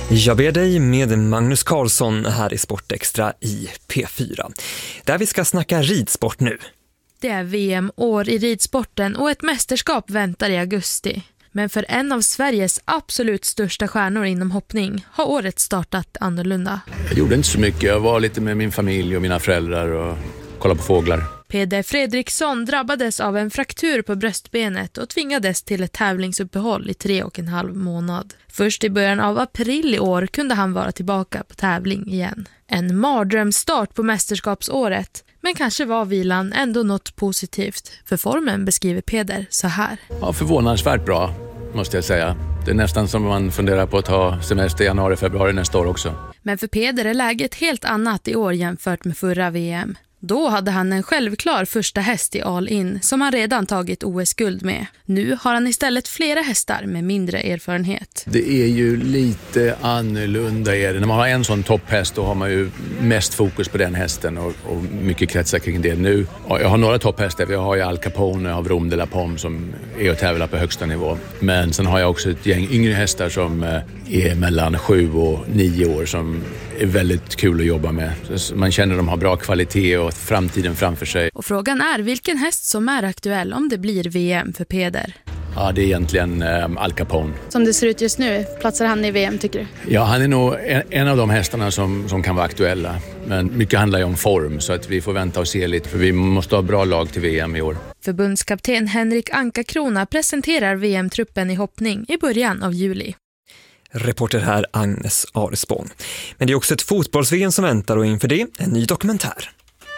Jag ber dig med Magnus Karlsson här i Sportextra i P4. Där vi ska snacka ridsport nu. Det är VM-år i ridsporten och ett mästerskap väntar i augusti. Men för en av Sveriges absolut största stjärnor inom hoppning har året startat annorlunda. Jag gjorde inte så mycket. Jag var lite med min familj och mina föräldrar och kollade på fåglar. Peder Fredriksson drabbades av en fraktur på bröstbenet och tvingades till ett tävlingsuppehåll i 3,5 månad. Först i början av april i år kunde han vara tillbaka på tävling igen. En mardrömsstart på mästerskapsåret, men kanske var vilan ändå något positivt. För formen beskriver Peder så här. Ja, förvånansvärt bra måste jag säga. Det är nästan som man funderar på att ta semester i januari, februari nästa år också. Men för Peder är läget helt annat i år jämfört med förra VM. Då hade han en självklar första häst i all-in som han redan tagit OS-guld med. Nu har han istället flera hästar med mindre erfarenhet. Det är ju lite annorlunda är det. När man har en sån topphäst då har man ju mest fokus på den hästen och mycket kretsar kring det nu. Jag har några topphästar. Jag har ju Al Capone av Rom de la Pomme som är att tävla på högsta nivå. Men sen har jag också ett gäng yngre hästar som är mellan 7 och 9 år som är väldigt kul att jobba med. Man känner att de har bra kvalitet och framtiden framför sig. Och frågan är vilken häst som är aktuell om det blir VM för Peder. Ja, det är egentligen Al Capone. Som det ser ut just nu, platsar han i VM tycker du? Ja, han är nog en av de hästarna som kan vara aktuella. Men mycket handlar ju om form så att vi får vänta och se lite för vi måste ha bra lag till VM i år. Förbundskapten Henrik Anka-Krona presenterar VM-truppen i hoppning i början av juli. Reporter här Agnes Aresborn. Men det är också ett fotbolls-VM som väntar och inför det en ny dokumentär.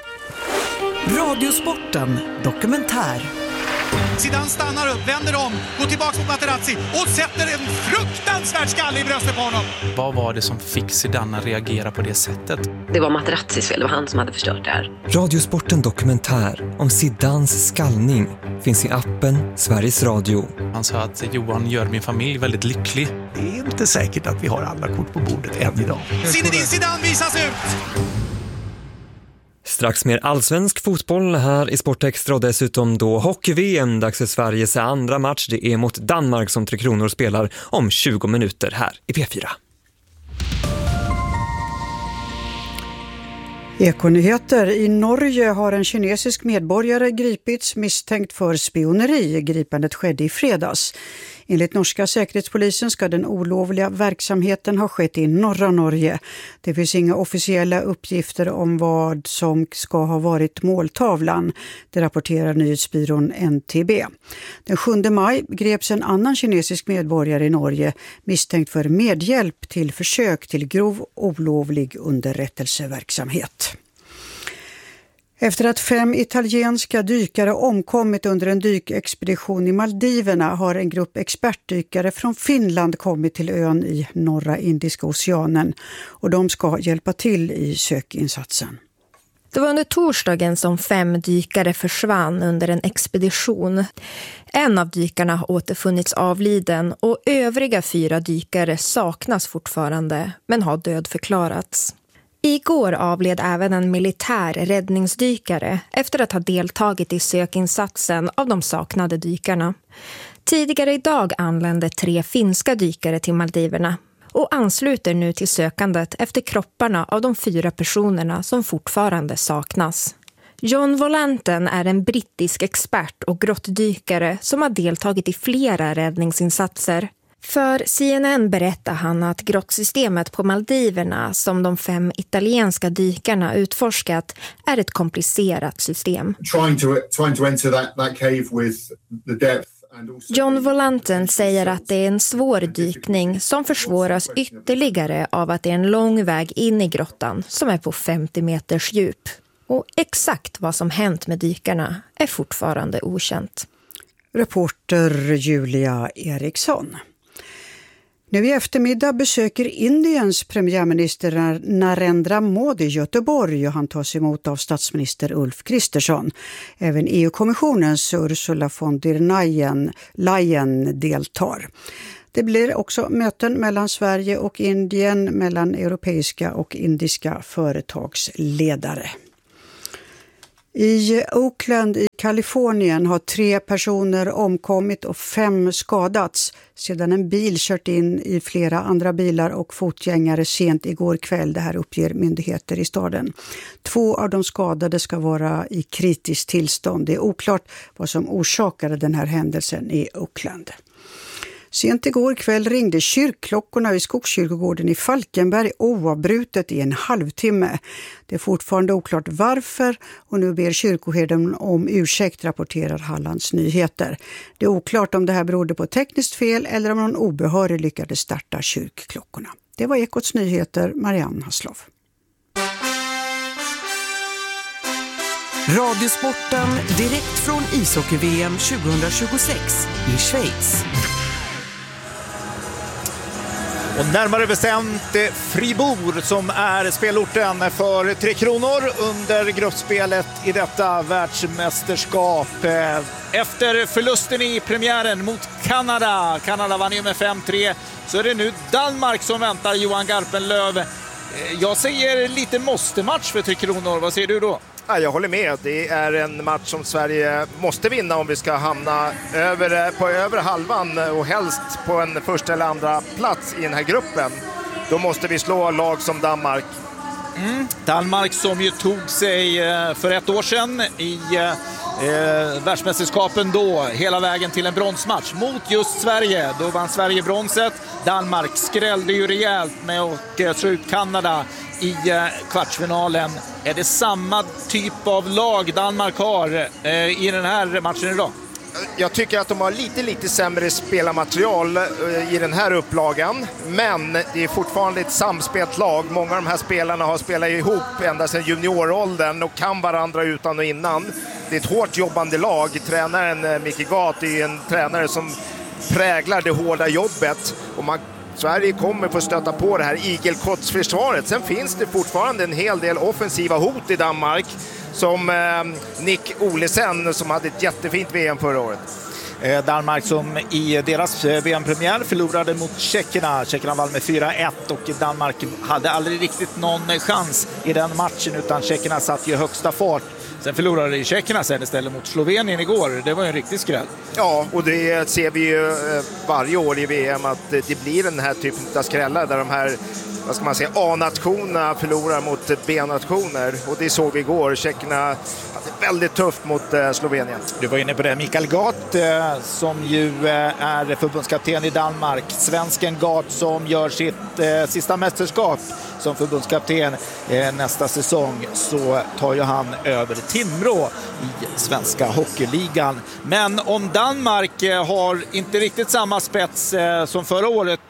Radiosporten dokumentär. Zidane stannar upp, vänder om, går tillbaka mot Materazzi och sätter en fruktansvärd skalle i bröstet på honom. Vad var det som fick Zidane att reagera på det sättet? Det var Materazzis fel, det var han som hade förstört det här. Radiosporten dokumentär om Zidanes skallning finns i appen Sveriges Radio. Han sa att Johan gör min familj väldigt lycklig. Det är inte säkert att vi har alla kort på bordet än idag. Zinedine Zidane visas ut! Strax mer allsvensk fotboll här i Sportextra och dessutom då hockey-VM. Dags för Sveriges andra match. Det är mot Danmark som Tre Kronor spelar om 20 minuter här i P4. Ekonyheter. I Norge har en kinesisk medborgare gripits misstänkt för spioneri. Gripandet skedde i fredags. Enligt norska säkerhetspolisen ska den olovliga verksamheten ha skett i norra Norge. Det finns inga officiella uppgifter om vad som ska ha varit måltavlan. Det rapporterar nyhetsbyrån NTB. Den 7 maj greps en annan kinesisk medborgare i Norge misstänkt för medhjälp till försök till grov olovlig underrättelseverksamhet. Efter att 5 italienska dykare omkommit under en dykexpedition i Maldiverna har en grupp expertdykare från Finland kommit till ön i norra Indiska oceanen och de ska hjälpa till i sökinsatsen. Det var under torsdagen som 5 dykare försvann under en expedition. En av dykarna har återfunnits avliden och övriga 4 dykare saknas fortfarande men har dödförklarats. Igår avled även en militär räddningsdykare efter att ha deltagit i sökinsatsen av de saknade dykarna. Tidigare idag anlände 3 finska dykare till Maldiverna och ansluter nu till sökandet efter kropparna av de 4 personerna som fortfarande saknas. John Volanten är en brittisk expert och grottdykare som har deltagit i flera räddningsinsatser. För CNN berättar han att grottsystemet på Maldiverna som de 5 italienska dykarna utforskat är ett komplicerat system. John Volanten säger att det är en svår dykning som försvåras ytterligare av att det är en lång väg in i grottan som är på 50 meters djup. Och exakt vad som hänt med dykarna är fortfarande okänt. Reporter Julia Eriksson. Nu i eftermiddag besöker Indiens premiärminister Narendra Modi Göteborg och han tas emot av statsminister Ulf Kristersson. Även EU-kommissionens Ursula von der Leyen deltar. Det blir också möten mellan Sverige och Indien, mellan europeiska och indiska företagsledare. I Oakland i Kalifornien har 3 personer omkommit och 5 skadats sedan en bil kört in i flera andra bilar och fotgängare sent igår kväll. Det här uppger myndigheter i staden. 2 av de skadade ska vara i kritiskt tillstånd. Det är oklart vad som orsakade den här händelsen i Oakland. Sent igår kväll ringde kyrkklockorna i Skogskyrkogården i Falkenberg oavbrutet i en halvtimme. Det är fortfarande oklart varför och nu ber kyrkoherden om ursäkt, rapporterar Hallands Nyheter. Det är oklart om det här berodde på tekniskt fel eller om någon obehörig lyckades starta kyrkklockorna. Det var Ekots Nyheter, Marianne Haslov. Radiosporten direkt från ishockey-VM 2026 i Schweiz. Och närmare bestämt Fribourg som är spelorten för Tre Kronor under gruppspelet i detta världsmästerskap. Efter förlusten i premiären mot Kanada, Kanada vann ju med 5-3, så är det nu Danmark som väntar Johan Garpenlöv. Jag säger lite måste-match för Tre Kronor, vad säger du då? Jag håller med. Det är en match som Sverige måste vinna om vi ska hamna på över halvan och helst på en första eller andra plats i den här gruppen. Då måste vi slå lag som Danmark. Danmark som ju tog sig för 1 år sedan i världsmästerskapen då hela vägen till en bronsmatch mot just Sverige. Då vann Sverige bronset. Danmark skrällde ju rejält med att slå ut Kanada i kvartsfinalen. Är det samma typ av lag Danmark har i den här matchen idag? Jag tycker att de har lite sämre spelarmaterial i den här upplagan. Men det är fortfarande ett samspelt lag. Många av de här spelarna har spelat ihop ända sedan junioråldern och kan varandra utan och innan. Det är ett hårt jobbande lag. Tränaren Micke Gat är en tränare som präglar det hårda jobbet. Och Sverige kommer få stöta på det här igelkottsförsvaret. Sen finns det fortfarande en hel del offensiva hot i Danmark. Som Nick Olesen som hade ett jättefint VM förra året. Danmark som i deras VM-premiär förlorade mot tjeckerna. Tjeckerna vann med 4-1 och Danmark hade aldrig riktigt någon chans i den matchen utan tjeckerna satt ju högsta fart. Sen förlorade tjeckerna sen istället mot Slovenien igår. Det var ju en riktig skräll. Ja, och det ser vi ju varje år i VM att det blir den här typen av skrällar där de här, vad ska man säga, A-nationerna förlorar mot B-nationer. Och det såg vi igår. Tjeckerna hade väldigt tufft mot Slovenien. Du var inne på det. Mikael Gat som ju är förbundskapten i Danmark. Svensken Gat som gör sitt sista mästerskap som förbundskapten nästa säsong, så tar ju han över Timrå i svenska hockeyligan. Men om Danmark har inte riktigt samma spets som förra året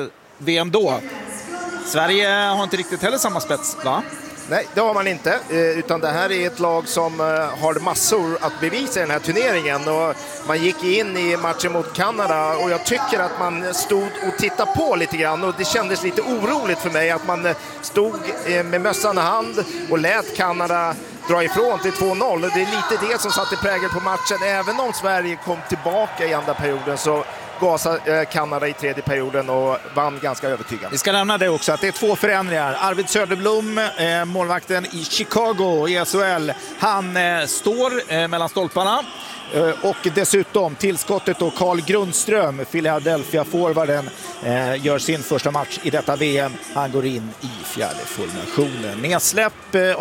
VM då. Sverige har inte riktigt heller samma spets, va? Nej, det har man inte. Utan det här är ett lag som har massor att bevisa i den här turneringen. Och man gick in i matchen mot Kanada och jag tycker att man stod och tittade på lite grann. Och det kändes lite oroligt för mig att man stod med mössan i hand och lät Kanada dra ifrån till 2-0. Och det är lite det som satte prägel på matchen. Även om Sverige kom tillbaka i andra perioden så gasade Kanada i tredje perioden och vann ganska övertygande. Vi ska nämna det också att det är 2 förändringar. Arvid Söderblom, målvakten i Chicago i SHL, han står mellan stolparna. Och dessutom tillskottet då Carl Grundström, Philadelphia-forwarden, gör sin första match i detta VM. Han går in i fjärde formationen. Nedsläpp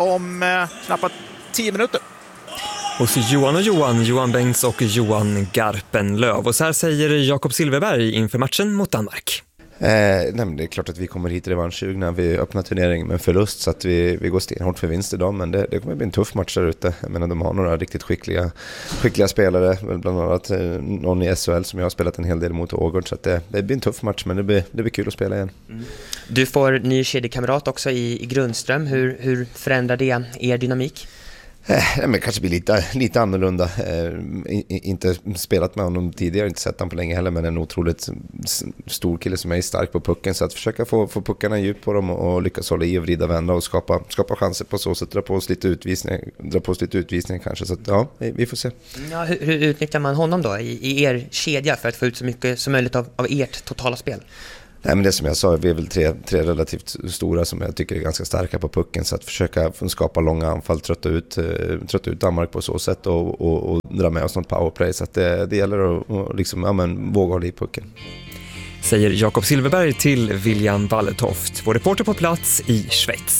om knappt 10 minuter. Hos Johan och Johan Bengts och Johan Garpenlöv. Och så här säger Jakob Silverberg inför matchen mot Danmark. Nej, men det är klart att vi kommer hit i revanschsug när vi öppnar turneringen med förlust, så att vi går stenhårt för vinst idag, men det kommer bli en tuff match där ute. Jag menar, de har några riktigt skickliga spelare, bland annat någon i SHL som jag har spelat en hel del mot Ågård, så att det blir en tuff match, men det blir kul att spela igen. Du får ny kedjekamrat också i Grundström. Hur förändrar det er dynamik? Men kanske blir lite annorlunda. Inte spelat med honom tidigare, inte sett honom på länge heller, men en otroligt stor kille som är stark på pucken, så att försöka få puckarna djup på dem och lyckas hålla i och vrida, vända och skapa chanser på så sätt, dra på oss lite utvisning kanske, så att, ja, vi får se. Ja, hur utnyttjar man honom då i er kedja för att få ut så mycket som möjligt av ert totala spel? Nej, men det som jag sa, vi är väl tre relativt stora som jag tycker är ganska starka på pucken, så att försöka skapa långa anfall, trötta ut Danmark på så sätt och dra med oss något powerplay, så att det gäller att liksom, våga hålla i pucken. Säger Jakob Silverberg till William Walletoft, vår reporter på plats i Schweiz.